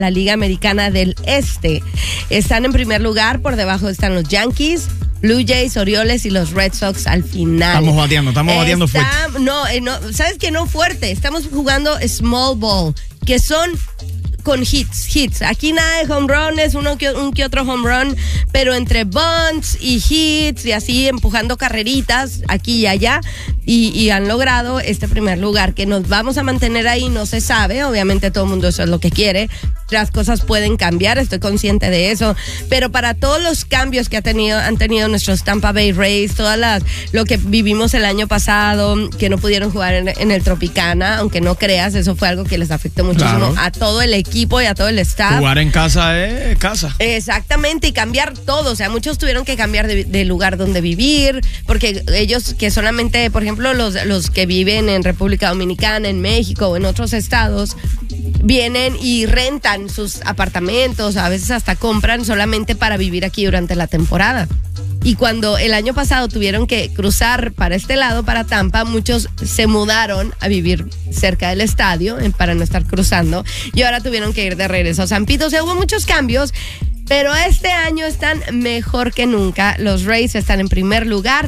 la Liga Americana del Este. Están en primer lugar, por debajo están los Yankees, Blue Jays, Orioles y los Red Sox al final. Estamos bateando fuerte. No, ¿sabes qué? No fuerte. Estamos jugando small ball, que son con hits. Aquí nada de home runs, un que otro home run, pero entre bunts y hits y así empujando carreritas aquí y allá, y han logrado este primer lugar, que nos vamos a mantener ahí, no se sabe, obviamente todo el mundo eso es lo que quiere, las cosas pueden cambiar, estoy consciente de eso, pero para todos los cambios que han tenido nuestros Tampa Bay Rays, lo que vivimos el año pasado, que no pudieron jugar en el Tropicana, aunque no creas, eso fue algo que les afectó muchísimo a todo el equipo y a todo el staff. Jugar en casa es casa. Exactamente, y cambiar todo, o sea, muchos tuvieron que cambiar de lugar donde vivir, porque ellos que solamente, por ejemplo, los que viven en República Dominicana, en México o en otros estados, vienen y rentan sus apartamentos, a veces hasta compran solamente para vivir aquí durante la temporada. Y cuando el año pasado tuvieron que cruzar para este lado, para Tampa, muchos se mudaron a vivir cerca del estadio para no estar cruzando, y ahora tuvieron que ir de regreso a San Pito. O sea, hubo muchos cambios, pero este año están mejor que nunca. Los Rays están en primer lugar.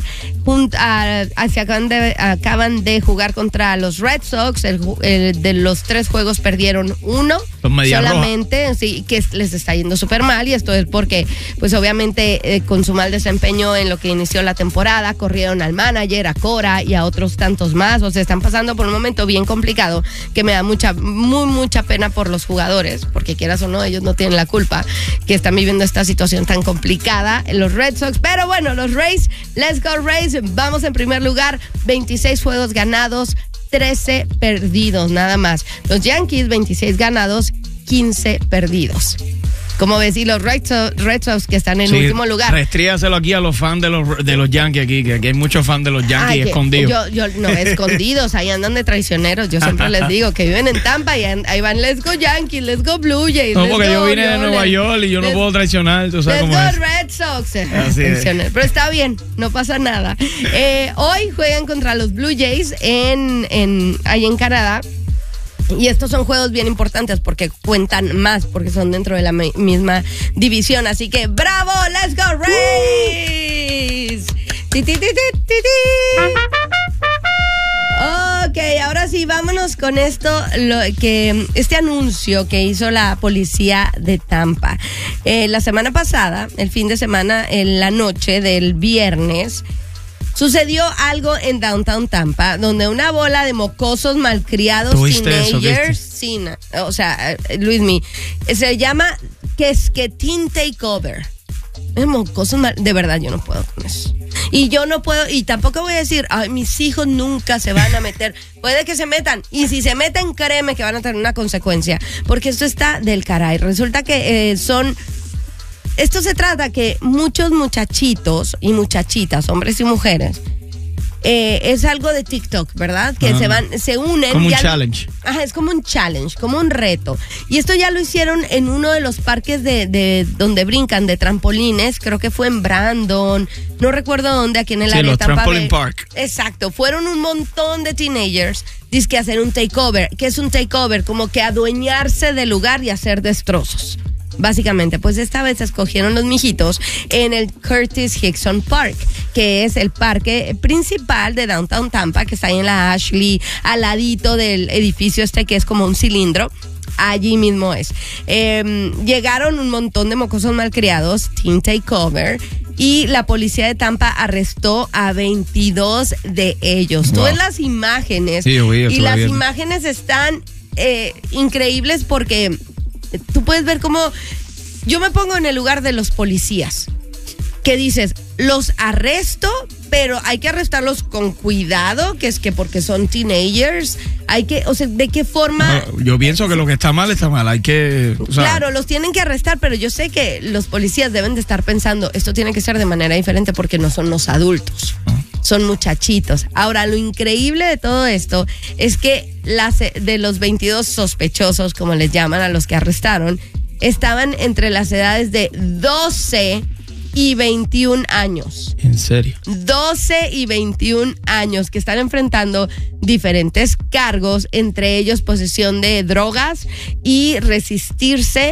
Acaban de jugar contra los Red Sox. De los 3 juegos perdieron 1 solamente, sí, que les está yendo súper mal, y esto es porque, pues obviamente, con su mal desempeño en lo que inició la temporada, corrieron al manager, a Cora y a otros tantos más. O sea, están pasando por un momento bien complicado, que me da mucha pena por los jugadores, porque quieras o no, ellos no tienen la culpa que están viviendo esta situación tan complicada en los Red Sox. Pero bueno, los Rays, let's go Rays, vamos en primer lugar, 26 juegos ganados, 13 perdidos nada más. Los Yankees, 26 ganados, 15 perdidos. ¿Cómo ves? Y los Red Sox que están en último lugar. Restríaselo aquí a los fans de los Yankees aquí, que aquí hay muchos fans de los Yankees escondidos. No, escondidos, ahí andan de traicioneros. Yo siempre les digo que viven en Tampa y ahí van, let's go Yankees, let's go Blue Jays. No, porque yo vine de Nueva York y yo no puedo traicionar, tú sabes cómo es. Let's go Red Sox. Pero está bien, no pasa nada. Hoy juegan contra los Blue Jays ahí en Canadá. Y estos son juegos bien importantes porque cuentan más, porque son dentro de la misma división. Así que ¡bravo! ¡Let's go Rays! Ok, ahora sí, vámonos con este anuncio que hizo la policía de Tampa. La semana pasada, el fin de semana, en la noche del viernes, sucedió algo en Downtown Tampa, donde una bola de mocosos malcriados teenagers, sí, o sea, Luismi, se llama Teen Takeover. Mocosos de verdad, yo no puedo con eso. Y yo no puedo, y tampoco voy a decir, ay, mis hijos nunca se van a meter. Puede que se metan, y si se meten, créeme que van a tener una consecuencia, porque esto está del caray. Resulta que esto se trata que muchos muchachitos y muchachitas, hombres y mujeres, es algo de TikTok, ¿verdad? Que se unen. Como un challenge. Ajá, es como un challenge, como un reto. Y esto ya lo hicieron en uno de los parques de donde brincan, de trampolines. Creo que fue en Brandon, no recuerdo dónde, aquí en el área de Tampa. Trampoline Park. Exacto, fueron un montón de teenagers, dizque hacer un takeover. ¿Qué es un takeover? Como que adueñarse del lugar y hacer destrozos. Básicamente, pues esta vez escogieron los mijitos en el Curtis Hickson Park, que es el parque principal de Downtown Tampa, que está ahí en la Ashley, al ladito del edificio que es como un cilindro. Allí mismo es. Llegaron un montón de mocosos malcriados, Teen Takeover, y la policía de Tampa arrestó a 22 de ellos. Wow. Tú ves las imágenes, sí, y las imágenes están increíbles porque tú puedes ver cómo yo me pongo en el lugar de los policías, que dices, los arresto, pero hay que arrestarlos con cuidado, que es que porque son teenagers, o sea, ¿de qué forma? No, yo pienso que lo que está mal, hay que... Claro, los tienen que arrestar, pero yo sé que los policías deben de estar pensando, esto tiene que ser de manera diferente porque no son los adultos. Son muchachitos. Ahora, lo increíble de todo esto es que de los 22 sospechosos, como les llaman a los que arrestaron, estaban entre las edades de 12 y 21 años. ¿En serio? 12 y 21 años que están enfrentando diferentes cargos, entre ellos posesión de drogas y resistirse